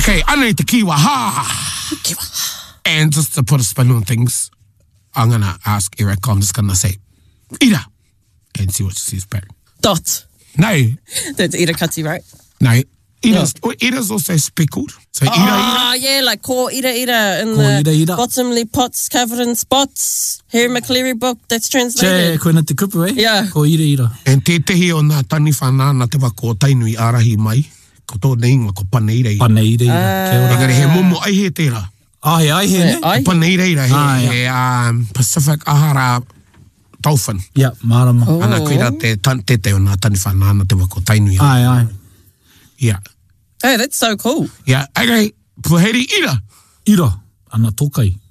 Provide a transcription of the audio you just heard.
Okay, anei te kiwa, ha! And just to put a spin on things, I'm going to ask Erica, I'm just going to say, ira, and see what she says back. Dot. No. That's ira kati, right? No. Ira's also speckled. So ira. Oh, yeah, like ko ira in the bottomly pots covered in spots. Harry McCleary book, that's translated. Koina te kupu, eh? Yeah. Ko ira. And te tehi o nā tani whanāna te wako tainui arahi mai, ko tō neinga ko paneira ira. Paneira ira. Engari he momo ai he tērā. Ai he, ne? Paneira ira he Pacific Ahara dolphin. Yeah, marama. Ana kuira te te o nā tani whanāna te wako tainui. Ai. Yeah. Hey, that's so cool. Yeah. Okay, puheri ira. Ira, ana tokai.